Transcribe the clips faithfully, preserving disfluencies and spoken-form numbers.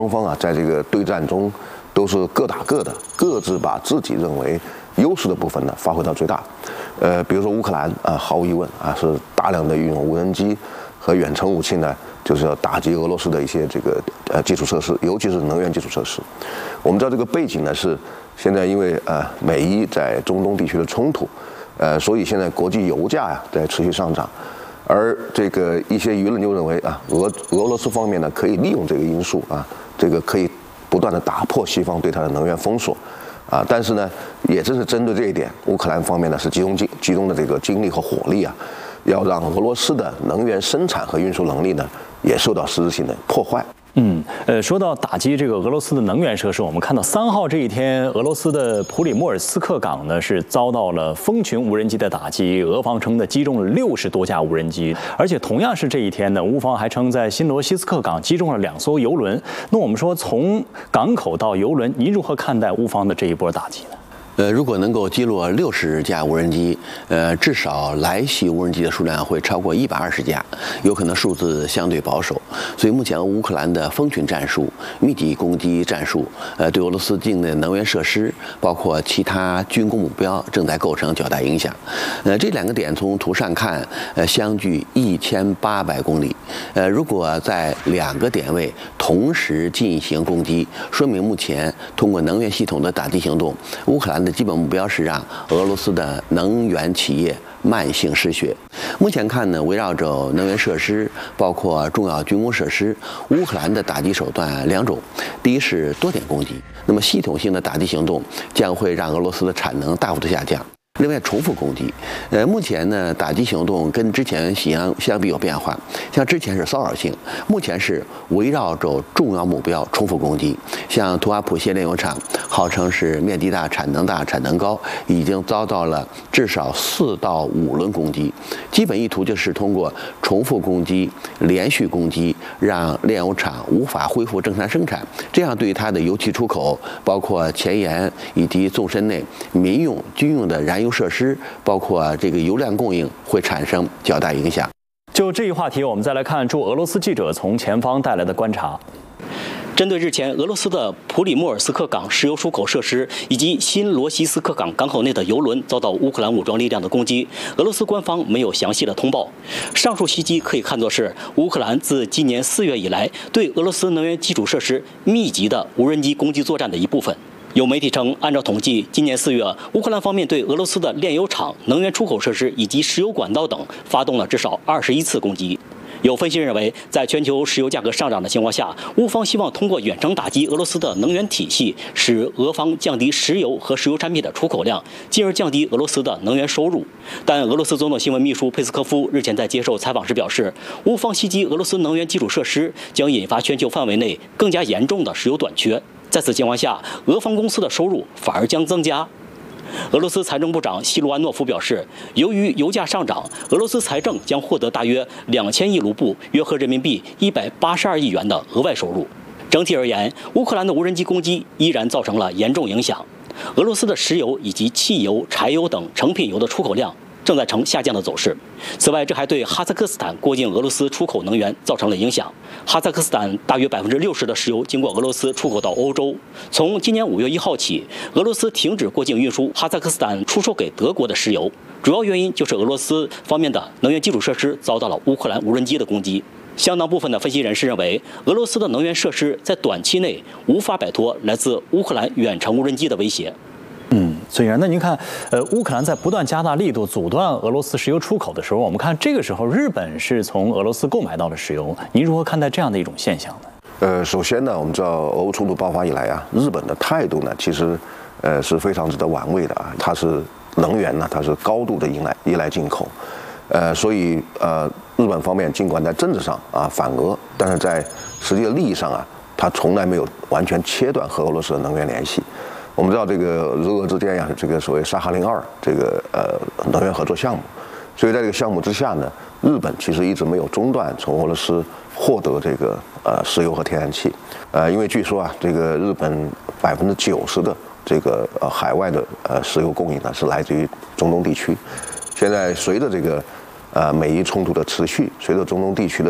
双方啊，在这个对战中都是各打各的，各自把自己认为优势的部分呢发挥到最大。呃，比如说乌克兰啊，毫无疑问啊，是大量的运用无人机和远程武器呢，就是要打击俄罗斯的一些这个呃基础设施，尤其是能源基础设施。我们知道这个背景呢是现在因为呃美伊在中东地区的冲突，呃，所以现在国际油价呀在持续上涨。而这个一些舆论就认为啊，俄俄罗斯方面呢可以利用这个因素啊，这个可以不断的打破西方对它的能源封锁，啊，但是呢，也正是针对这一点，乌克兰方面呢是集中精集中的这个精力和火力啊，要让俄罗斯的能源生产和运输能力呢也受到实质性的破坏。 嗯，呃，说到打击这个俄罗斯的能源设施，我们看到三号这一天，俄罗斯的普里莫尔斯克港呢是遭到了蜂群无人机的打击，俄方称的击中了六十多架无人机，而且同样是这一天呢，乌方还称在新罗西斯克港击中了两艘油轮。那我们说，从港口到油轮，您如何看待乌方的这一波打击呢？ 呃，如果能够击落六十架无人机，呃，至少来袭无人机的数量会超过一百二十架，有可能数字相对保守。所以目前乌克兰的蜂群战术、密集攻击战术，呃，对俄罗斯境内能源设施，包括其他军工目标，正在构成较大影响。呃，这两个点从图上看，呃，相距一千八百公里。呃，如果在两个点位同时进行攻击，说明目前通过能源系统的打击行动，乌克兰的基本目标是让俄罗斯的能源企业慢性失血。目前看呢，围绕着能源设施，包括重要军工设施，乌克兰的打击手段两种。第一是多点攻击，那么系统性的打击行动将会让俄罗斯的产能大幅度下降。另外，重复攻击，呃，目前呢，打击行动跟之前相相比有变化，像之前是骚扰性，目前是围绕着重要目标重复攻击。像图阿普谢炼油厂，号称是面积大、产能大、产能高，已经遭到了至少四到五轮攻击。基本意图就是通过重复攻击、连续攻击，让炼油厂无法恢复正常生产，这样对于它的油气出口，包括前沿以及纵深内民用、军用的燃油设施，包括这个油量供应会产生较大影响。 就这一话题，我们再来看驻俄罗斯记者从前方带来的观察。 针对日前俄罗斯的普里莫尔斯克港石油出口设施以及新罗西斯克港港口内的油轮遭到乌克兰武装力量的攻击，俄罗斯官方没有详细的通报。上述袭击可以看作是乌克兰自今年四月以来对俄罗斯能源基础设施密集的无人机攻击作战的一部分。有媒体称，按照统计，今年四月，乌克兰方面对俄罗斯的炼油厂、能源出口设施以及石油管道等发动了至少二十一次攻击。有分析认为，在全球石油价格上涨的情况下，乌方希望通过远程打击俄罗斯的能源体系，使俄方降低石油和石油产品的出口量，进而降低俄罗斯的能源收入。但俄罗斯总统新闻秘书佩斯科夫日前在接受采访时表示，乌方袭击俄罗斯能源基础设施将引发全球范围内更加严重的石油短缺。在此情况下，俄方公司的收入反而将增加。俄罗斯财政部长西卢安诺夫表示，由于油价上涨，俄罗斯财政将获得大约两千亿卢布，约合人民币一百八十二亿元的额外收入。整体而言，乌克兰的无人机攻击依然造成了严重影响。俄罗斯的石油以及汽油、柴油等成品油的出口量正在呈下降的走势。此外，这还对哈萨克斯坦过境俄罗斯出口能源造成了影响。哈萨克斯坦大约百分之六十的石油经过俄罗斯出口到欧洲。从今年五月一号起，俄罗斯停止过境运输哈萨克斯坦出售给德国的石油，主要原因就是俄罗斯方面的能源基础设施遭到了乌克兰无人机的攻击。相当部分的分析人士认为，俄罗斯的能源设施在短期内无法摆脱来自乌克兰远程无人机的威胁。 嗯，虽然那您看，呃，乌克兰在不断加大力度阻断俄罗斯石油出口的时候，我们看这个时候日本是从俄罗斯购买到了石油，您如何看待这样的一种现象呢？ 呃，首先呢，我们知道俄乌冲突爆发以来啊，日本的态度呢，其实呃是非常值得玩味的啊。它是能源呢，它是高度的依赖依赖进口，呃，所以呃，日本方面尽管在政治上啊反俄，但是在实际的利益上啊，它从来没有完全切断和俄罗斯的能源联系。我们知道这个日俄之间呀，这个所谓沙哈林二这个呃能源合作项目，所以在这个项目之下呢，日本其实一直没有中断从俄罗斯获得这个呃石油和天然气，呃，因为据说啊，这个日本百分之九十的这个呃海外的呃石油供应呢是来自于中东地区。现在随着这个呃美伊冲突的持续，随着中东地区的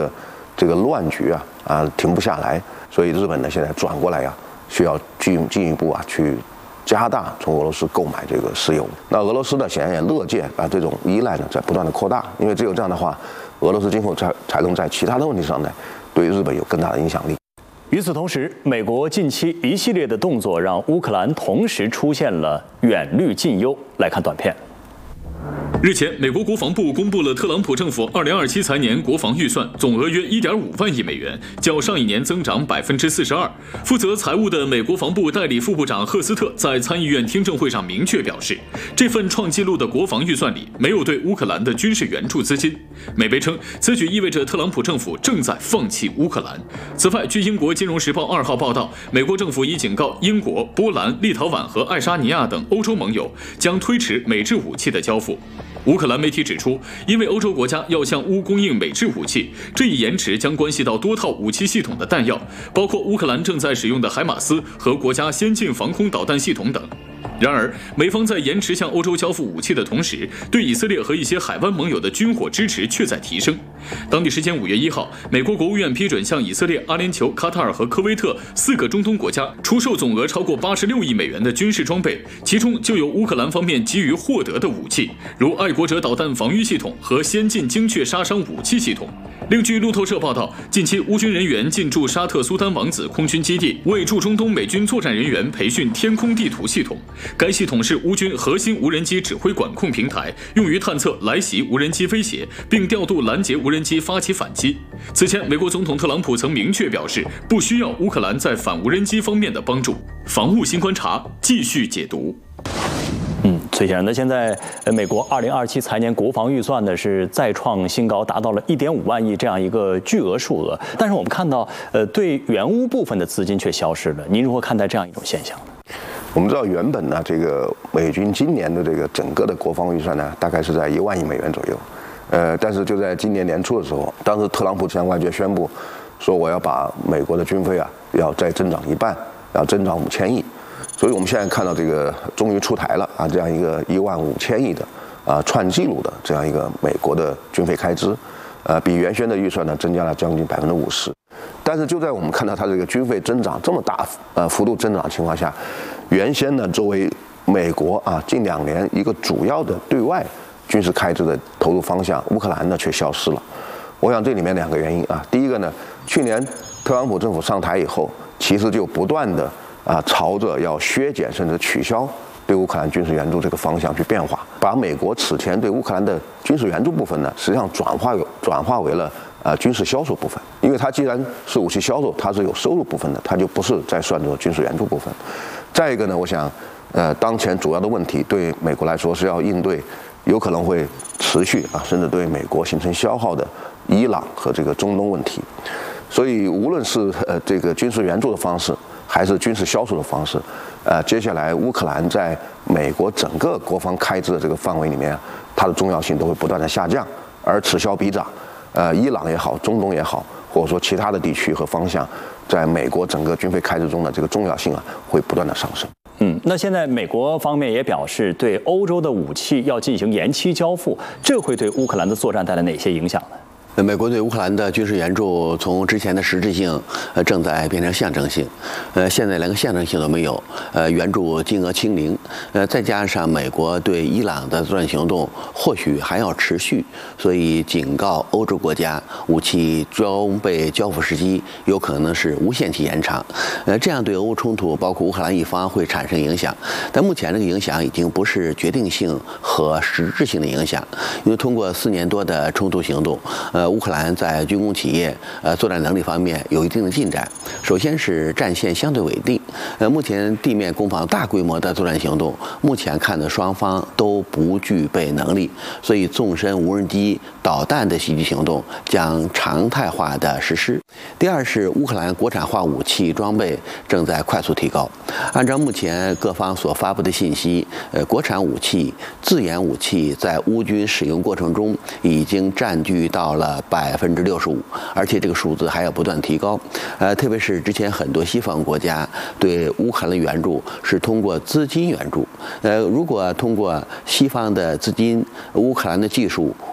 这个乱局啊啊停不下来，所以日本呢现在转过来呀、啊，需要进进一步啊去加大从俄罗斯购买这个石油。那俄罗斯呢显然也乐见啊这种依赖呢在不断的扩大，因为只有这样的话，俄罗斯今后才才能在其他的问题上呢对日本有更大的影响力。 与此同时，美国近期一系列的动作让乌克兰同时出现了远虑近忧。来看短片。 日前，美国国防部公布了特朗普政府二零二七财年国防预算，总额约一点五万亿美元，较上一年增长百分之四十二。负责财务的美国防部代理副部长赫斯特在参议院听证会上明确表示，这份创纪录的国防预算里没有对乌克兰的军事援助资金。美媒称，此举意味着特朗普政府正在放弃乌克兰。此外，据英国《金融时报》二号报道，美国政府已警告英国、波兰、立陶宛和爱沙尼亚等欧洲盟友将推迟美制武器的交付。乌克兰媒体指出，因为欧洲国家要向乌供应美制武器，这一延迟将关系到多套武器系统的弹药，包括乌克兰正在使用的海马斯和国家先进防空导弹系统等。然而，美方在延迟向欧洲交付武器的同时，对以色列和一些海湾盟友的军火支持却在提升。当地时间五月一号，美国国务院批准向以色列、阿联酋、卡塔尔和科威特四个中东国家出售总额超过八十六亿美元的军事装备，其中就有乌克兰方面急于获得的武器，如爱国者导弹防御系统和先进精确杀伤武器系统。另据路透社报道，近期乌军人员进驻沙特苏丹王子空军基地，为驻中东美军作战人员培训天空地图系统。该系统是乌军核心无人机指挥管控平台，用于探测来袭无人机威胁，并调度拦截无人机发起反击。此前，美国总统特朗普曾明确表示，不需要乌克兰在反无人机方面的帮助。防务新观察继续解读。 嗯，崔先生，那现在呃，美国二零二七财年国防预算呢是再创新高，达到了一点五万亿这样一个巨额数额。但是我们看到，呃，对援乌部分的资金却消失了。您如何看待这样一种现象呢？ 我们知道，原本呢，这个美军今年的这个整个的国防预算呢，大概是在一万亿美元左右。呃，但是就在今年年初的时候，当时特朗普向外界宣布，说我要把美国的军费啊，要再增长一半，要增长五千亿。所以我们现在看到这个终于出台了啊，这样一个一万五千亿的啊创纪录的这样一个美国的军费开支，呃，比原先的预算呢增加了将近百分之五十。但是就在我们看到它这个军费增长这么大呃幅度增长的情况下，原先呢作为美国啊近两年一个主要的对外军事开支的投入方向，乌克兰呢却消失了。我想这里面两个原因啊，第一个呢，去年特朗普政府上台以后，其实就不断的啊，朝着要削减甚至取消对乌克兰军事援助这个方向去变化，把美国此前对乌克兰的军事援助部分呢，实际上转化转化为了呃军事销售部分，因为它既然是武器销售，它是有收入部分的，它就不是在算作军事援助部分。再一个呢，我想，呃，当前主要的问题对美国来说是要应对有可能会持续啊，甚至对美国形成消耗的伊朗和这个中东问题。所以无论是呃这个军事援助的方式，还是军事销售的方式，呃，接下来乌克兰在美国整个国防开支的这个范围里面，它的重要性都会不断的下降，而此消彼长，呃，伊朗也好，中东也好，或者说其他的地区和方向，在美国整个军费开支中的这个重要性啊，会不断的上升。 嗯，那现在美国方面也表示，对欧洲的武器要进行延期交付，这会对乌克兰的作战带来哪些影响呢？ 美国对乌克兰的军事援助从之前的实质性，呃，正在变成象征性，呃，现在连个象征性都没有，呃，援助金额清零，呃，再加上美国对伊朗的作战行动或许还要持续，所以警告欧洲国家，武器装备交付时机有可能是无限期延长，呃，这样对俄乌冲突包括乌克兰一方会产生影响，但目前这个影响已经不是决定性和实质性的影响，因为通过四年多的冲突行动，呃。呃，乌克兰在军工企业呃作战能力方面有一定的进展。首先是战线相对稳定，呃，目前地面攻防大规模的作战行动，目前看的双方都不具备能力，所以纵深无人机、导弹的袭击行动将常态化的实施。第二是乌克兰国产化武器装备正在快速提高。按照目前各方所发布的信息，呃，国产武器、自研武器在乌军使用过程中已经占据到了百分之六十五，而且这个数字还要不断提高。呃，特别是之前很多西方国家对乌克兰的援助是通过资金援助。呃，如果通过西方的资金、乌克兰的技术、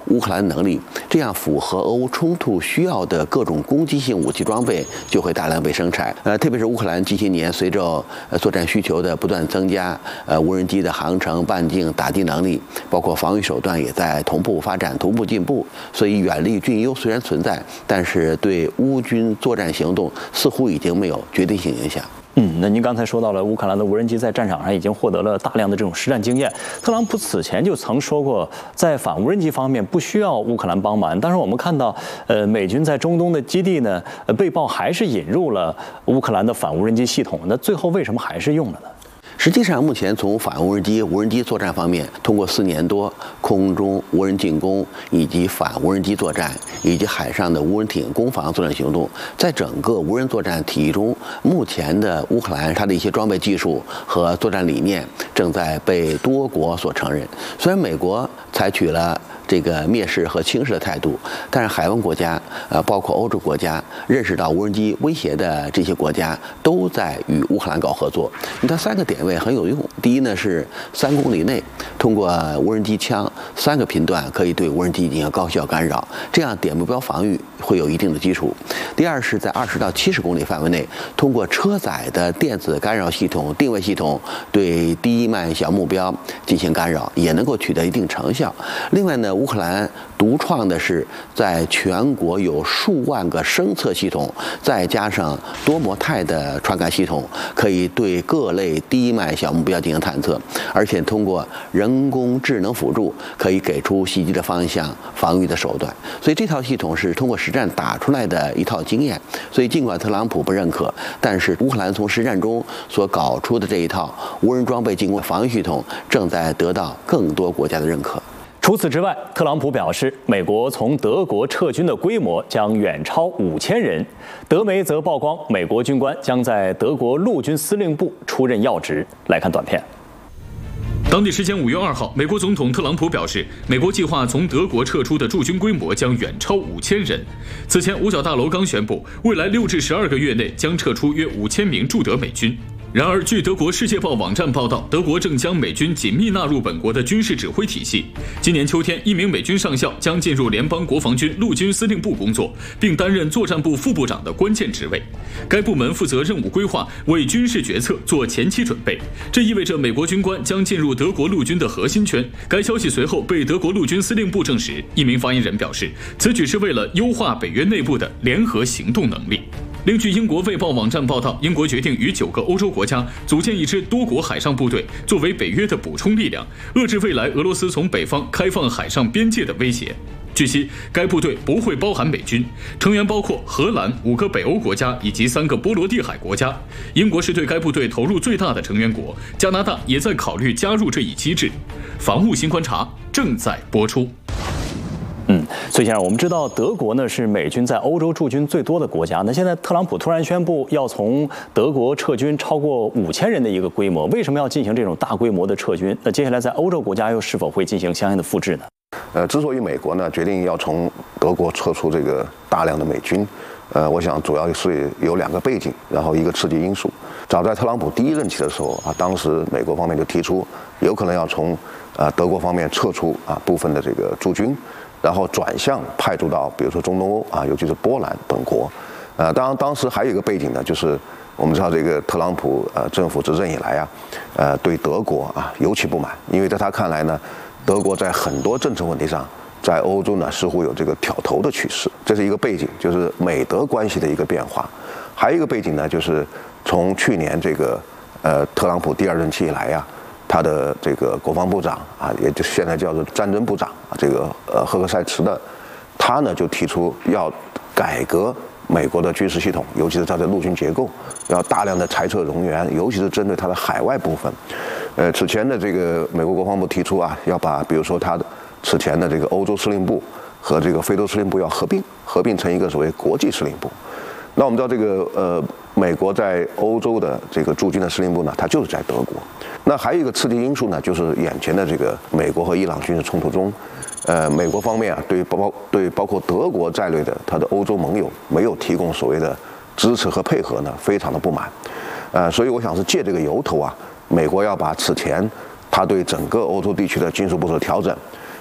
乌克兰能力，这样符合俄乌冲突需要的各种攻击性武器装备就会大量被生产。呃，特别是乌克兰近些年随着呃作战需求的不断增加，呃，无人机的航程、半径、打击能力，包括防御手段也在同步发展、同步进步。所以远离军优虽然存在，但是对乌军作战行动似乎已经没有决定性影响。 嗯，那您刚才说到了乌克兰的无人机在战场上已经获得了大量的这种实战经验。特朗普此前就曾说过，在反无人机方面不需要乌克兰帮忙。但是我们看到，呃，美军在中东的基地呢，呃，被曝还是引入了乌克兰的反无人机系统。那最后为什么还是用了呢？ 实际上，目前从反无人机、无人机作战方面，通过四年多空中无人进攻以及反无人机作战，以及海上的无人艇攻防作战行动，在整个无人作战体系中，目前的乌克兰它的一些装备技术和作战理念正在被多国所承认。虽然美国采取了这个蔑视和轻视的态度，但是海湾国家，呃，包括欧洲国家，认识到无人机威胁的这些国家，都在与乌克兰搞合作。它三个点位很有用。第一呢是三公里内，通过无人机枪三个频段可以对无人机进行高效干扰，这样点目标防御会有一定的基础。第二是在二十到七十公里范围内，通过车载的电子干扰系统、定位系统对低慢小目标进行干扰，也能够取得一定成效。另外呢，乌克兰独创的是，在全国有数万个声测系统，再加上多模态的传感系统，可以对各类低慢小目标进行探测，而且通过人工智能辅助，可以给出袭击的方向、防御的手段。所以这套系统是通过实战打出来的一套经验。所以尽管特朗普不认可，但是乌克兰从实战中所搞出的这一套无人装备进攻防御系统，正在得到更多国家的认可。 除此之外，特朗普表示，美国从德国撤军的规模将远超五千人。德媒则曝光，美国军官将在德国陆军司令部出任要职。来看短片。 当地时间五月二号，美国总统特朗普表示，美国计划从德国撤出的驻军规模将远超五千人。此前，五角大楼刚宣布，未来六至十二个月内将撤出约五千名驻德美军。然而，据德国《世界报》网站报道，德国正将美军紧密纳入本国的军事指挥体系。今年秋天，一名美军上校将进入联邦国防军陆军司令部工作，并担任作战部副部长的关键职位。该部门负责任务规划，为军事决策做前期准备。这意味着美国军官将进入德国陆军的核心圈。该消息随后被德国陆军司令部证实。一名发言人表示，此举是为了优化北约内部的联合行动能力。另据英国《卫报》网站报道，英国决定与九个欧洲国家组建一支多国海上部队，作为北约的补充力量，遏制未来俄罗斯从北方开放海上边界的威胁。据悉，该部队不会包含美军，成员包括荷兰、五个北欧国家以及三个波罗的海国家。英国是对该部队投入最大的成员国，加拿大也在考虑加入这一机制。防务新观察正在播出。 嗯，所以先生，我们知道德国呢是美军在欧洲驻军最多的国家。那现在特朗普突然宣布要从德国撤军超过五千人的一个规模，为什么要进行这种大规模的撤军？那接下来在欧洲国家又是否会进行相应的复制呢？ 呃，之所以美国呢决定要从德国撤出这个大量的美军，呃，我想主要是有两个背景，然后一个刺激因素。早在特朗普第一任期的时候啊，当时美国方面就提出有可能要从呃德国方面撤出啊部分的这个驻军。然后转向派驻到比如说中东欧啊，尤其是波兰等国，呃，当然当时还有一个背景呢，就是我们知道这个特朗普呃政府执政以来啊，呃对德国啊尤其不满，因为在他看来呢，德国在很多政策问题上，在欧洲呢似乎有这个挑头的趋势，这是一个背景，就是美德关系的一个变化。还有一个背景呢，就是从去年这个呃特朗普第二任期以来呀、啊。他的这个国防部长啊，也就现在叫做战争部长啊，这个呃赫克塞茨的，他呢就提出要改革美国的军事系统，尤其是它的陆军结构，要大量的裁撤人员，尤其是针对它的海外部分。呃，此前的这个美国国防部提出啊，要把比如说他的此前的这个欧洲司令部和这个非洲司令部要合并，合并成一个所谓国际司令部。那我们知道这个呃，美国在欧洲的这个驻军的司令部呢，它就是在德国。那还有一个刺激因素呢，就是眼前的这个美国和伊朗军事冲突中，呃，美国方面啊，对包对包括德国在内的它的欧洲盟友没有提供所谓的支持和配合呢，非常的不满。呃，所以我想是借这个由头啊，美国要把此前它对整个欧洲地区的军事部署调整，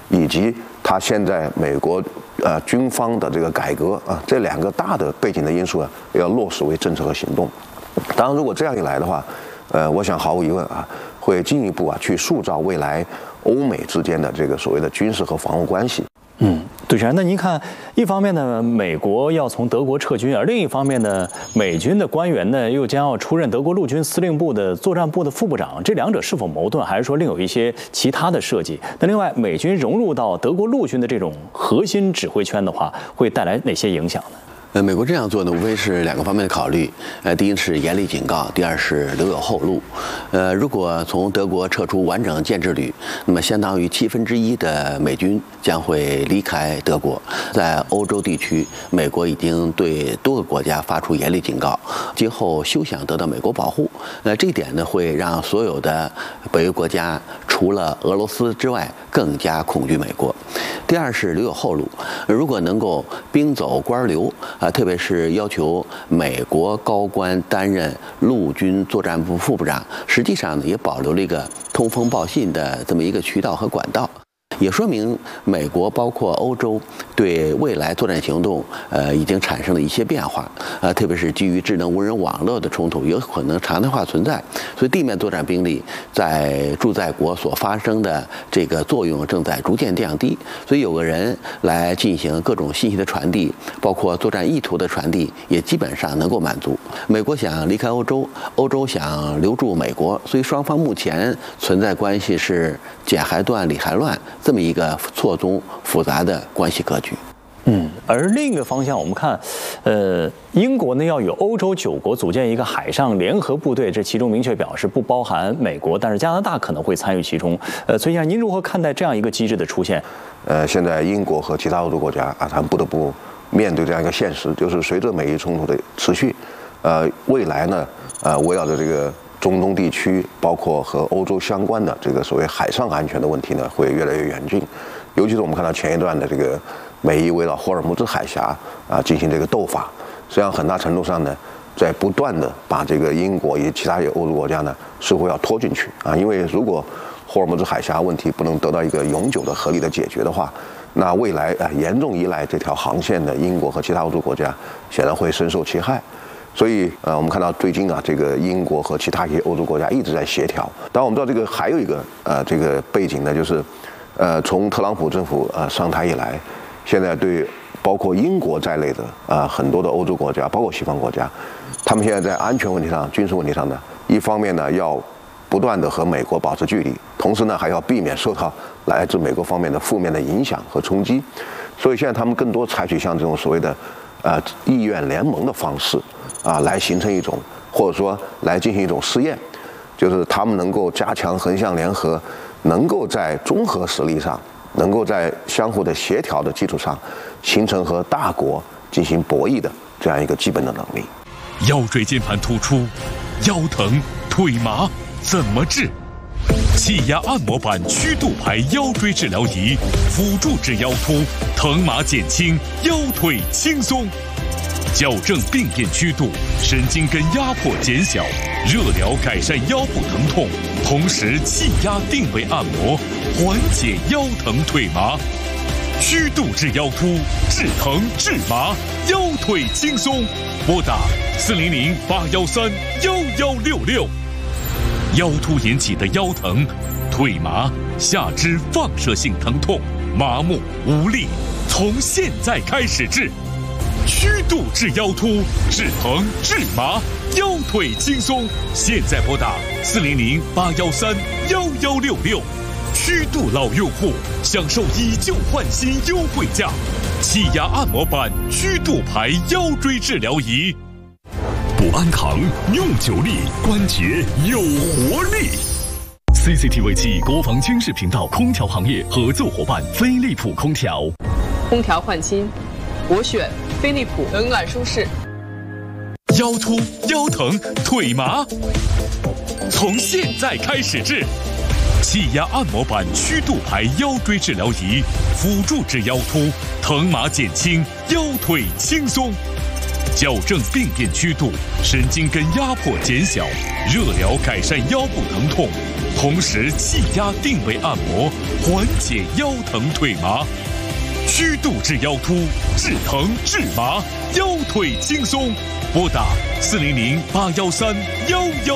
以及它现在美国呃军方的这个改革啊，这两个大的背景的因素呢，要落实为政策和行动。当然，如果这样一来的话，呃，我想毫无疑问啊，会进一步啊去塑造未来欧美之间的这个所谓的军事和防务关系。 嗯，对然，那您看，一方面呢，美国要从德国撤军，而另一方面呢，美军的官员呢又将要出任德国陆军司令部的作战部的副部长，这两者是否矛盾，还是说另有一些其他的设计？那另外，美军融入到德国陆军的这种核心指挥圈的话，会带来哪些影响呢？ 呃，美国这样做呢，无非是两个方面的考虑。呃，第一是严厉警告，第二是留有后路。呃，如果从德国撤出完整建制旅，那么相当于七分之一的美军将会离开德国。在欧洲地区，美国已经对多个国家发出严厉警告，今后休想得到美国保护。呃，这一点呢，会让所有的北约国家除了俄罗斯之外，更加恐惧美国。第二是留有后路，如果能够兵走官留啊，特别是要求美国高官担任陆军作战部副部长，实际上呢也保留了一个通风报信的这么一个渠道和管道。也说明美国包括欧洲对未来作战行动，呃，已经产生了一些变化，呃，特别是基于智能无人网络的冲突有可能常态化存在，所以地面作战兵力在驻在国所发生的这个作用正在逐渐降低，所以有个人来进行各种信息的传递，包括作战意图的传递，也基本上能够满足。美国想离开欧洲，欧洲想留住美国，所以双方目前存在关系是剪还断，理还乱。这么一个错综复杂的关系格局。 嗯，而另一个方向，我们看，呃，英国呢要与欧洲九国组建一个海上联合部队，这其中明确表示不包含美国，但是加拿大可能会参与其中。呃，所以您如何看待这样一个机制的出现？ 呃，现在英国和其他欧洲国家啊，他们不得不面对这样一个现实，就是随着美伊冲突的持续，呃，未来呢，呃，围绕着这个中东地区，包括和欧洲相关的这个所谓海上安全的问题呢，会越来越严峻。尤其是我们看到前一段的这个美伊围绕霍尔木兹海峡啊进行这个斗法，实际上很大程度上呢，在不断的把这个英国以及其他些欧洲国家呢，似乎要拖进去啊。因为如果霍尔木兹海峡问题不能得到一个永久的合理的解决的话，那未来啊严重依赖这条航线的英国和其他欧洲国家显然会深受其害。所以，呃，我们看到最近啊，这个英国和其他一些欧洲国家一直在协调。当然，我们知道这个还有一个呃这个背景呢，就是，呃，从特朗普政府呃上台以来，现在对包括英国在内的啊、呃、很多的欧洲国家，包括西方国家，他们现在在安全问题上、军事问题上呢，一方面呢要不断的和美国保持距离，同时呢还要避免受到来自美国方面的负面的影响和冲击。所以现在他们更多采取像这种所谓的呃意愿联盟的方式。啊，来形成一种，或者说来进行一种试验，就是他们能够加强横向联合，能够在综合实力上，能够在相互的协调的基础上，形成和大国进行博弈的这样一个基本的能力。 腰椎间盘突出、腰疼、腿麻怎么治？气压按摩板曲度排腰椎治疗仪，辅助治腰突，疼麻减轻，腰腿轻松。矫正病变曲度，神经根压迫减小，热疗改善腰部疼痛，同时气压定位按摩，缓解腰疼腿麻。曲度治腰突，治疼治麻，腰腿轻松。拨打四零零八幺三幺幺六六。腰突引起的腰疼、腿麻、下肢放射性疼痛、麻木无力，从现在开始治。曲度治腰突，治疼治麻，腰腿轻松。现在拨打四零零八幺三幺幺六六。曲度老用户享受以旧换新优惠价，气压按摩板曲度排腰椎治疗仪。 不安扛，用久力，关节有活力。C C T V 七国防军事频道空调行业合作伙伴飞利浦空调。 空调换新，我选飞利浦，冷暖舒适。 腰突、腰疼、腿麻，从现在开始治。气压按摩板曲度排腰椎治疗仪，辅助治腰突，疼麻减轻，腰腿轻松。 矫正病变曲度，神经根压迫减小，热疗改善腰部疼痛，同时气压定位按摩缓解腰疼腿麻。曲度治腰突，治疼治麻，腰腿轻松。拨打四零零八幺三幺幺。